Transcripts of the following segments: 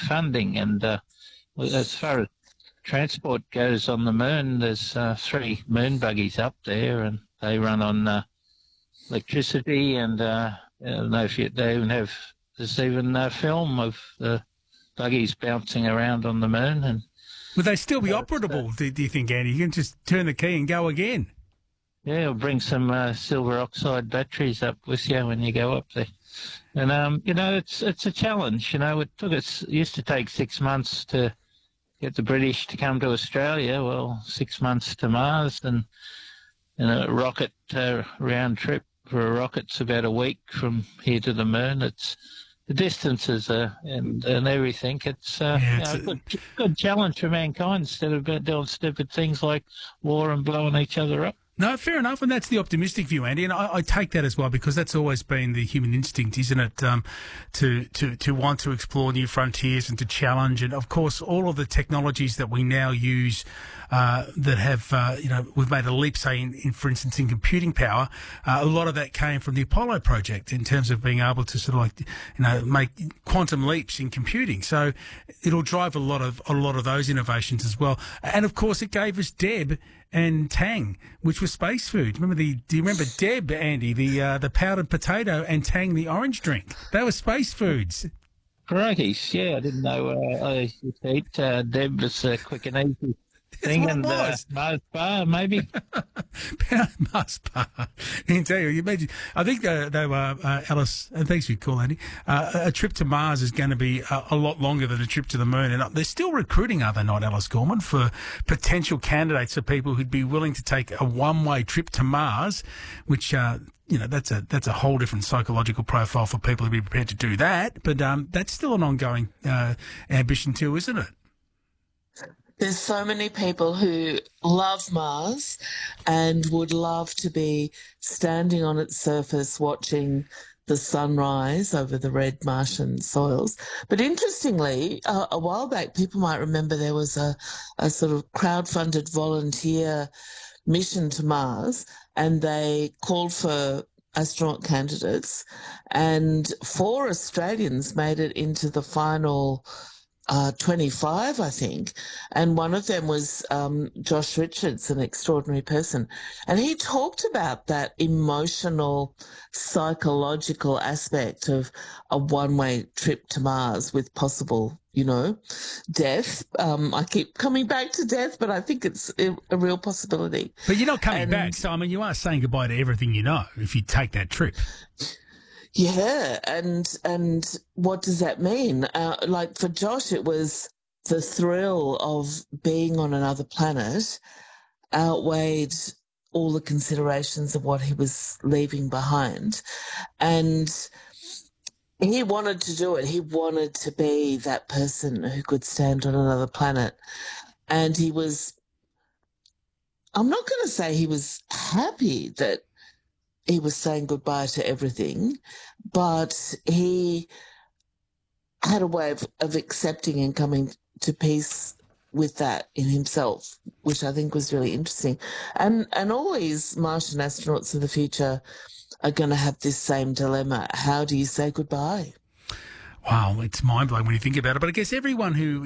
funding. And as far as transport goes on the moon, there's 3 moon buggies up there, and they run on electricity. And I don't know if they even have, there's even film of the buggies bouncing around on the moon. And would they still be operable, do you think, Andy? You can just turn the key and go again. Yeah, we'll bring some silver oxide batteries up with you when you go up there. And, it's a challenge. It used to take 6 months to get the British to come to Australia. Well, 6 months to Mars, and a rocket round trip for a rocket's about a week from here to the moon. It's the distances and everything. It's a good challenge for mankind instead of doing stupid things like war and blowing each other up. No, fair enough, and that's the optimistic view, Andy, and I take that as well, because that's always been the human instinct, isn't it, to want to explore new frontiers and to challenge. And of course, all of the technologies that we now use that have, we've made a leap, say, for instance, in computing power. A lot of that came from the Apollo project in terms of being able to sort of make quantum leaps in computing. So it'll drive a lot of those innovations as well. And of course, it gave us Deb and Tang, which was space food. Do you remember Deb, Andy, the powdered potato, and Tang, the orange drink? They were space foods. Crikey, yeah, I didn't know I used to eat Deb was quick and easy thing, and Mars bar, maybe. Mars bar. I can tell you imagine. I think they were, Alice, and thanks for your call, Andy, a trip to Mars is going to be a lot longer than a trip to the moon. And they're still recruiting, are they not, Alice Gorman, for potential candidates for people who'd be willing to take a one-way trip to Mars, which... that's a whole different psychological profile for people to be prepared to do that. But that's still an ongoing ambition too, isn't it? There's so many people who love Mars and would love to be standing on its surface watching the sunrise over the red Martian soils. But interestingly, a while back, people might remember there was a sort of crowd-funded volunteer mission to Mars, and they called for astronaut candidates, and 4 Australians made it into the final 25, I think, and one of them was Josh Richards, an extraordinary person, and he talked about that emotional, psychological aspect of a one-way trip to Mars with possible, death. I keep coming back to death, but I think it's a real possibility. But you're not coming back, so you are saying goodbye to everything you know if you take that trip. Yeah, and what does that mean? Like for Josh, it was the thrill of being on another planet outweighed all the considerations of what he was leaving behind. And he wanted to do it. He wanted to be that person who could stand on another planet. And he was, I'm not going to say he was happy that he was saying goodbye to everything, but he had a way of accepting and coming to peace with that in himself, which I think was really interesting. And all these Martian astronauts of the future are going to have this same dilemma. How do you say goodbye? Wow, it's mind-blowing when you think about it. But I guess everyone who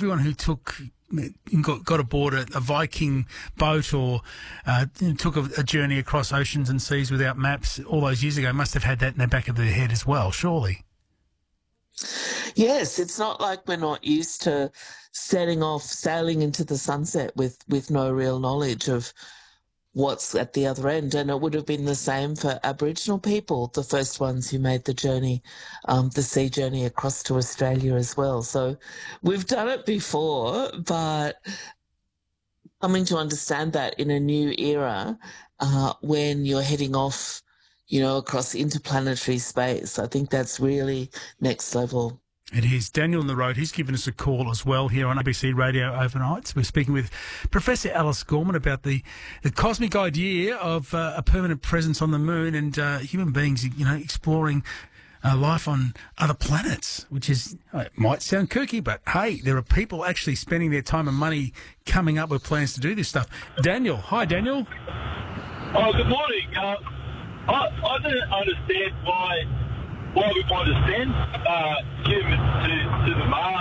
got aboard a Viking boat or took a journey across oceans and seas without maps all those years ago must have had that in the back of their head as well, surely. Yes, it's not like we're not used to setting off, sailing into the sunset with no real knowledge of what's at the other end. And it would have been the same for Aboriginal people, the first ones who made the journey, the sea journey across to Australia as well. So we've done it before, but coming to understand that in a new era, when you're heading off, across interplanetary space, I think that's really next level. It is. Daniel on the road, he's given us a call as well here on ABC Radio Overnights. We're speaking with Professor Alice Gorman about the cosmic idea of a permanent presence on the moon and human beings, exploring life on other planets, which is, it might sound kooky, but hey, there are people actually spending their time and money coming up with plans to do this stuff. Daniel. Hi, Daniel. Oh, good morning. I don't understand why we want to send humans to the Mars.